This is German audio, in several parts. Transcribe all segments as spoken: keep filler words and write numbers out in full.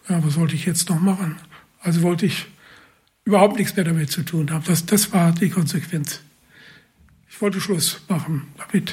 Ja, was wollte ich jetzt noch machen? Also wollte ich überhaupt nichts mehr damit zu tun haben. Das, das war die Konsequenz. Ich wollte Schluss machen damit.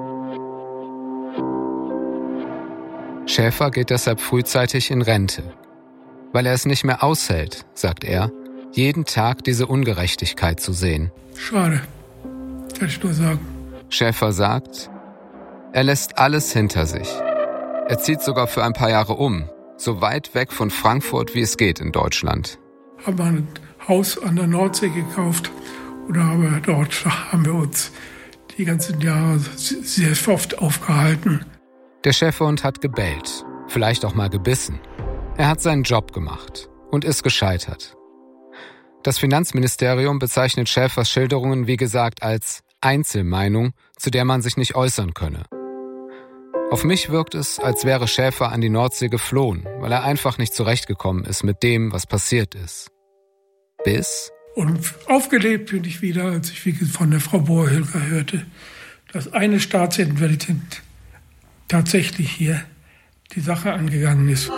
Schäfer geht deshalb frühzeitig in Rente. Weil er es nicht mehr aushält, sagt er, jeden Tag diese Ungerechtigkeit zu sehen. Schade, kann ich nur sagen. Schäfer sagt, er lässt alles hinter sich. Er zieht sogar für ein paar Jahre um, so weit weg von Frankfurt, wie es geht in Deutschland. Haben wir ein Haus an der Nordsee gekauft und haben dort haben wir uns die ganzen Jahre sehr oft aufgehalten. Der Schäferhund hat gebellt, vielleicht auch mal gebissen. Er hat seinen Job gemacht und ist gescheitert. Das Finanzministerium bezeichnet Schäfers Schilderungen, wie gesagt, als Einzelmeinung, zu der man sich nicht äußern könne. Auf mich wirkt es, als wäre Schäfer an die Nordsee geflohen, weil er einfach nicht zurechtgekommen ist mit dem, was passiert ist. Bis... Und aufgelebt bin ich wieder, als ich von der Frau Bohrhilger hörte, dass eine Staatsanwältin tatsächlich hier die Sache angegangen ist.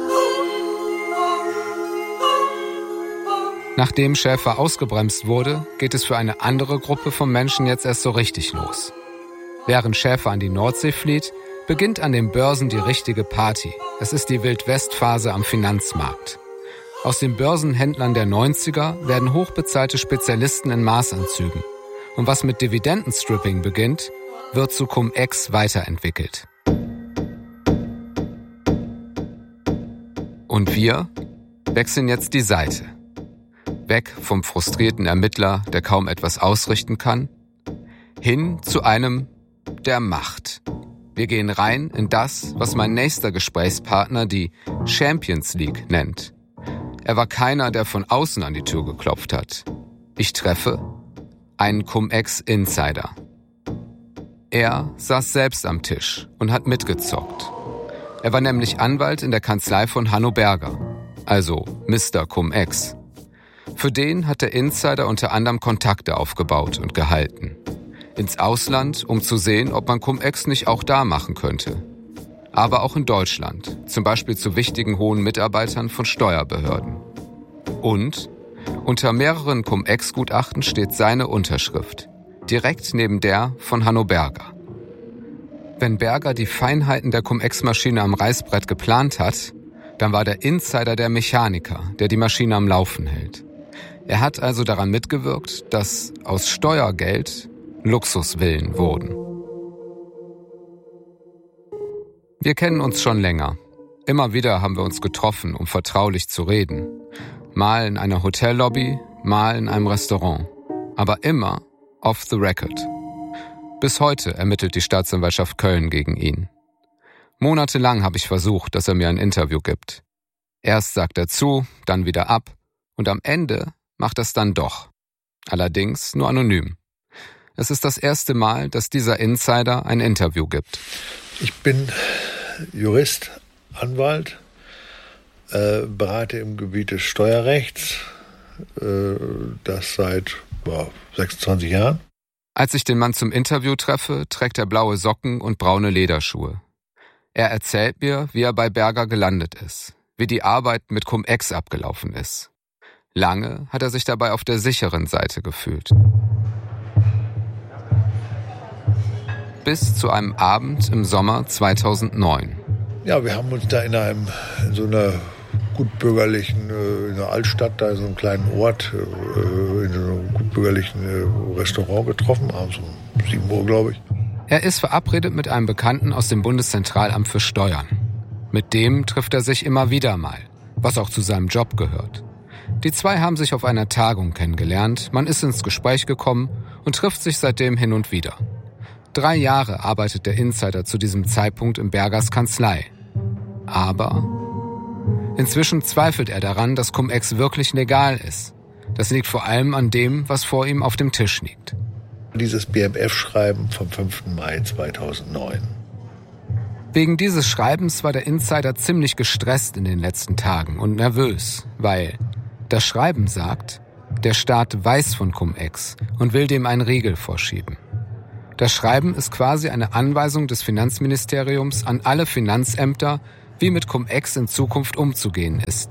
Nachdem Schäfer ausgebremst wurde, geht es für eine andere Gruppe von Menschen jetzt erst so richtig los. Während Schäfer an die Nordsee flieht, beginnt an den Börsen die richtige Party. Es ist die Wildwestphase am Finanzmarkt. Aus den Börsenhändlern der neunziger werden hochbezahlte Spezialisten in Maßanzügen. Und was mit Dividendenstripping beginnt, wird zu Cum-Ex weiterentwickelt. Und wir wechseln jetzt die Seite. Weg vom frustrierten Ermittler, der kaum etwas ausrichten kann, hin zu einem, der macht. Wir gehen rein in das, was mein nächster Gesprächspartner die Champions League nennt. Er war keiner, der von außen an die Tür geklopft hat. Ich treffe einen Cum-Ex-Insider. Er saß selbst am Tisch und hat mitgezockt. Er war nämlich Anwalt in der Kanzlei von Hanno Berger, also Mister Cum-Ex. Für den hat der Insider unter anderem Kontakte aufgebaut und gehalten. Ins Ausland, um zu sehen, ob man Cum-Ex nicht auch da machen könnte. Aber auch in Deutschland, zum Beispiel zu wichtigen hohen Mitarbeitern von Steuerbehörden. Und unter mehreren Cum-Ex-Gutachten steht seine Unterschrift, direkt neben der von Hanno Berger. Wenn Berger die Feinheiten der Cum-Ex-Maschine am Reißbrett geplant hat, dann war der Insider der Mechaniker, der die Maschine am Laufen hält. Er hat also daran mitgewirkt, dass aus Steuergeld Luxusvillen wurden. Wir kennen uns schon länger. Immer wieder haben wir uns getroffen, um vertraulich zu reden. Mal in einer Hotellobby, mal in einem Restaurant. Aber immer off the record. Bis heute ermittelt die Staatsanwaltschaft Köln gegen ihn. Monatelang habe ich versucht, dass er mir ein Interview gibt. Erst sagt er zu, dann wieder ab und am Ende macht er es dann doch. Allerdings nur anonym. Es ist das erste Mal, dass dieser Insider ein Interview gibt. Ich bin Jurist, Anwalt, äh, berate im Gebiet des Steuerrechts, äh, das seit boah, sechsundzwanzig Jahren. Als ich den Mann zum Interview treffe, trägt er blaue Socken und braune Lederschuhe. Er erzählt mir, wie er bei Berger gelandet ist, wie die Arbeit mit Cum-Ex abgelaufen ist. Lange hat er sich dabei auf der sicheren Seite gefühlt. Bis zu einem Abend im Sommer zweitausendneun. Ja, wir haben uns da in einem in so einer gutbürgerlichen, in einer Altstadt, da in so einem kleinen Ort, in so einem gutbürgerlichen Restaurant getroffen, abends um sieben Uhr, glaube ich. Er ist verabredet mit einem Bekannten aus dem Bundeszentralamt für Steuern. Mit dem trifft er sich immer wieder mal, was auch zu seinem Job gehört. Die zwei haben sich auf einer Tagung kennengelernt, man ist ins Gespräch gekommen und trifft sich seitdem hin und wieder. Drei Jahre arbeitet der Insider zu diesem Zeitpunkt in Bergers Kanzlei. Aber inzwischen zweifelt er daran, dass Cum-Ex wirklich legal ist. Das liegt vor allem an dem, was vor ihm auf dem Tisch liegt. Dieses B M F-Schreiben vom fünften Mai zweitausendneun. Wegen dieses Schreibens war der Insider ziemlich gestresst in den letzten Tagen und nervös, weil das Schreiben sagt, der Staat weiß von Cum-Ex und will dem einen Riegel vorschieben. Das Schreiben ist quasi eine Anweisung des Finanzministeriums an alle Finanzämter, wie mit Cum-Ex in Zukunft umzugehen ist.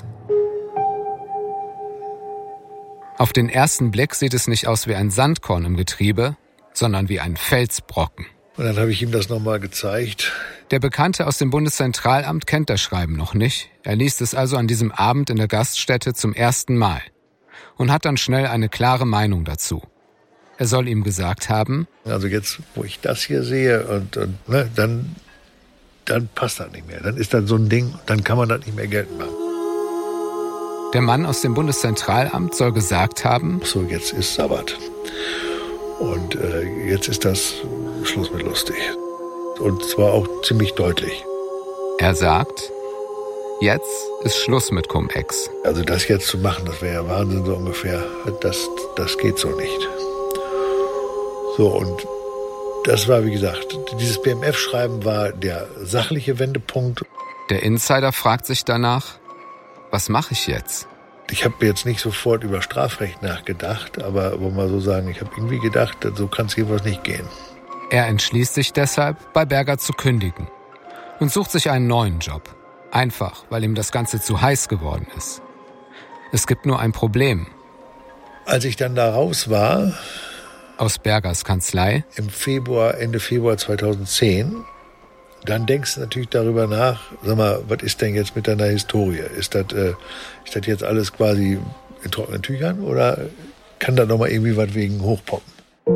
Auf den ersten Blick sieht es nicht aus wie ein Sandkorn im Getriebe, sondern wie ein Felsbrocken. Und dann habe ich ihm das nochmal gezeigt. Der Bekannte aus dem Bundeszentralamt kennt das Schreiben noch nicht. Er liest es also an diesem Abend in der Gaststätte zum ersten Mal und hat dann schnell eine klare Meinung dazu. Er soll ihm gesagt haben: Also jetzt, wo ich das hier sehe, und, und ne, dann, dann passt das nicht mehr. Dann ist das so ein Ding, dann kann man das nicht mehr geltend machen. Der Mann aus dem Bundeszentralamt soll gesagt haben: So, jetzt ist Sabbat. Und äh, jetzt ist das Schluss mit lustig. Und zwar auch ziemlich deutlich. Er sagt, jetzt ist Schluss mit Cum-Ex. Also das jetzt zu machen, das wäre ja Wahnsinn so ungefähr. Das, das geht so nicht. So, und das war, wie gesagt, dieses B M F-Schreiben war der sachliche Wendepunkt. Der Insider fragt sich danach: Was mache ich jetzt? Ich habe jetzt nicht sofort über Strafrecht nachgedacht, aber wollen wir mal so sagen, ich habe irgendwie gedacht, so kann es jedenfalls nicht gehen. Er entschließt sich deshalb, bei Berger zu kündigen und sucht sich einen neuen Job. Einfach, weil ihm das Ganze zu heiß geworden ist. Es gibt nur ein Problem. Als ich dann da raus war, aus Bergers Kanzlei, im Februar, Ende Februar zweitausendzehn, dann denkst du natürlich darüber nach, sag mal, was ist denn jetzt mit deiner Historie? Ist das, äh, ist das jetzt alles quasi in trockenen Tüchern oder kann da noch mal irgendwie was wegen Hochpoppen?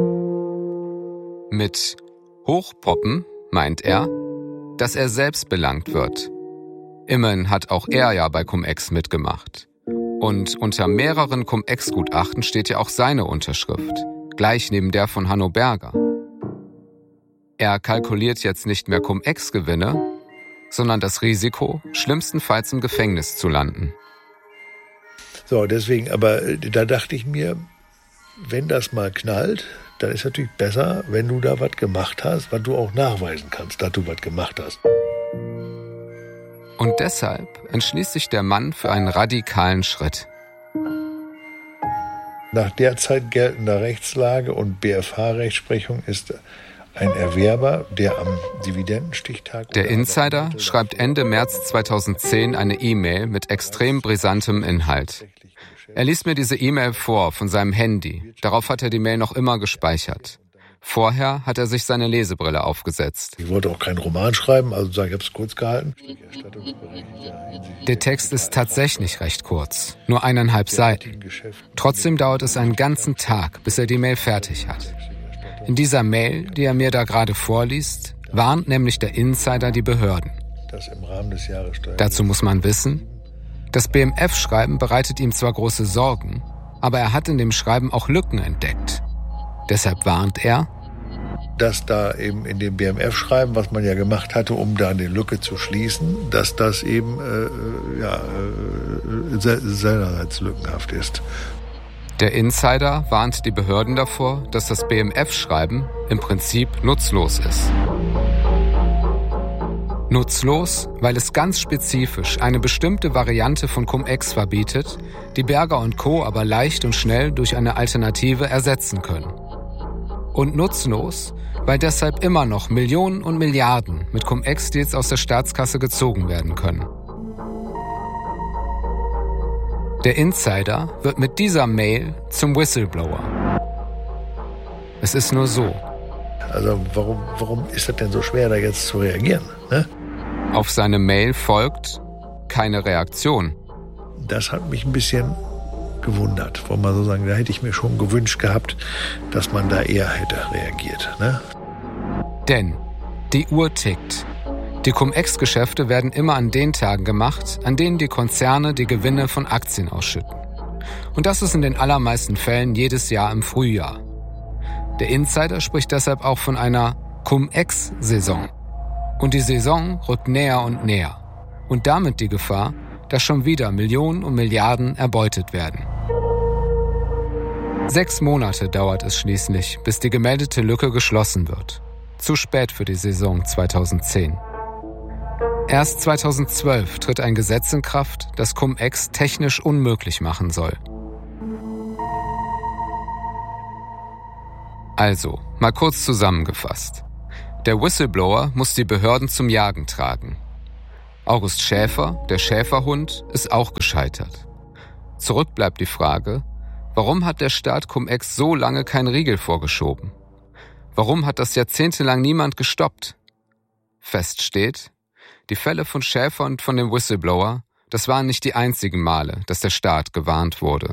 Mit Hochpoppen meint er, dass er selbst belangt wird. Immerhin hat auch er ja bei Cum-Ex mitgemacht. Und unter mehreren Cum-Ex-Gutachten steht ja auch seine Unterschrift, gleich neben der von Hanno Berger. Er kalkuliert jetzt nicht mehr Cum-Ex-Gewinne, sondern das Risiko, schlimmstenfalls im Gefängnis zu landen. So, deswegen, aber da dachte ich mir, wenn das mal knallt, dann ist natürlich besser, wenn du da was gemacht hast, was du auch nachweisen kannst, dass du was gemacht hast. Und deshalb entschließt sich der Mann für einen radikalen Schritt. Nach derzeit geltender Rechtslage und B F H-Rechtsprechung ist ein Erwerber, der am Dividendenstichtag... Der Insider schreibt Ende März zweitausendzehn eine E-Mail mit extrem brisantem Inhalt. Er liest mir diese E-Mail vor von seinem Handy. Darauf hat er die Mail noch immer gespeichert. Vorher hat er sich seine Lesebrille aufgesetzt. Ich wollte auch keinen Roman schreiben, also sage ich, habe es kurz gehalten. Der Text ist tatsächlich recht kurz, nur eineinhalb Seiten. Trotzdem dauert es einen ganzen Tag, bis er die Mail fertig hat. In dieser Mail, die er mir da gerade vorliest, warnt nämlich der Insider die Behörden. Dazu muss man wissen, das B M F-Schreiben bereitet ihm zwar große Sorgen, aber er hat in dem Schreiben auch Lücken entdeckt. Deshalb warnt er, dass da eben in dem B M F-Schreiben, was man ja gemacht hatte, um da eine Lücke zu schließen, dass das eben äh, ja, äh, seinerseits lückenhaft ist. Der Insider warnt die Behörden davor, dass das B M F-Schreiben im Prinzip nutzlos ist. Nutzlos, weil es ganz spezifisch eine bestimmte Variante von Cum-Ex verbietet, die Berger und Co. aber leicht und schnell durch eine Alternative ersetzen können. Und nutzlos, weil deshalb immer noch Millionen und Milliarden mit Cum-Ex-Deals aus der Staatskasse gezogen werden können. Der Insider wird mit dieser Mail zum Whistleblower. Es ist nur so. Also warum, warum ist das denn so schwer, da jetzt zu reagieren? Ne? Auf seine Mail folgt keine Reaktion. Das hat mich ein bisschen gewundert, wollen wir so sagen. Da hätte ich mir schon gewünscht gehabt, dass man da eher hätte reagiert. Ne? Denn die Uhr tickt. Die Cum-Ex-Geschäfte werden immer an den Tagen gemacht, an denen die Konzerne die Gewinne von Aktien ausschütten. Und das ist in den allermeisten Fällen jedes Jahr im Frühjahr. Der Insider spricht deshalb auch von einer Cum-Ex-Saison. Und die Saison rückt näher und näher. Und damit die Gefahr, dass schon wieder Millionen und Milliarden erbeutet werden. Sechs Monate dauert es schließlich, bis die gemeldete Lücke geschlossen wird. Zu spät für die Saison zweitausendzehn. Erst zweitausendzwölf tritt ein Gesetz in Kraft, das Cum-Ex technisch unmöglich machen soll. Also, mal kurz zusammengefasst. Der Whistleblower muss die Behörden zum Jagen tragen. August Schäfer, der Schäferhund, ist auch gescheitert. Zurück bleibt die Frage, warum hat der Staat Cum-Ex so lange keinen Riegel vorgeschoben? Warum hat das jahrzehntelang niemand gestoppt? Fest steht, die Fälle von Schäfer und von dem Whistleblower, das waren nicht die einzigen Male, dass der Staat gewarnt wurde.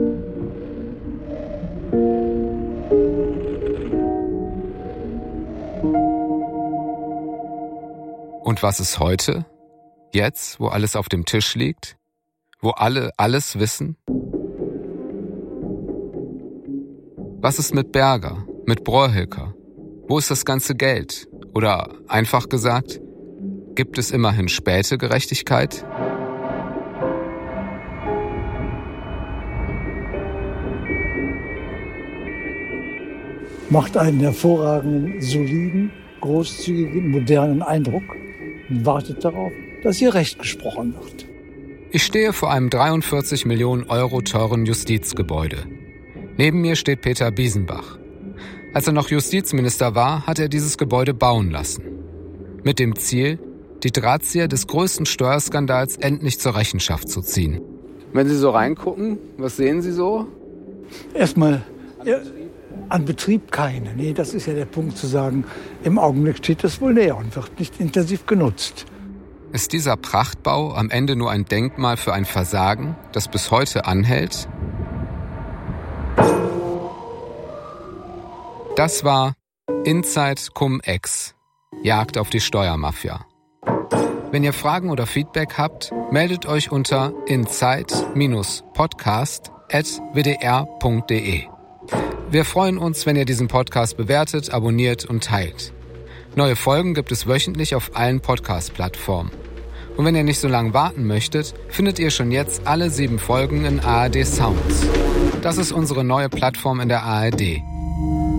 Und was ist heute? Jetzt, wo alles auf dem Tisch liegt? Wo alle alles wissen? Was ist mit Berger, mit Brohrhilker? Wo ist das ganze Geld? Oder einfach gesagt, gibt es immerhin späte Gerechtigkeit? Macht einen hervorragenden, soliden, großzügigen, modernen Eindruck und wartet darauf, dass ihr Recht gesprochen wird. Ich stehe vor einem dreiundvierzig Millionen Euro teuren Justizgebäude. Neben mir steht Peter Biesenbach. Als er noch Justizminister war, hat er dieses Gebäude bauen lassen. Mit dem Ziel, die Drahtzieher des größten Steuerskandals endlich zur Rechenschaft zu ziehen. Wenn Sie so reingucken, was sehen Sie so? Erstmal ja, an Betrieb keine. Nee, das ist ja der Punkt zu sagen, im Augenblick steht das wohl leer und wird nicht intensiv genutzt. Ist dieser Prachtbau am Ende nur ein Denkmal für ein Versagen, das bis heute anhält? Das war Inside Cum-Ex, Jagd auf die Steuermafia. Wenn ihr Fragen oder Feedback habt, meldet euch unter inside podcast at w d r punkt d e. Wir freuen uns, wenn ihr diesen Podcast bewertet, abonniert und teilt. Neue Folgen gibt es wöchentlich auf allen Podcast-Plattformen. Und wenn ihr nicht so lange warten möchtet, findet ihr schon jetzt alle sieben Folgen in A R D Sounds. Das ist unsere neue Plattform in der A R D.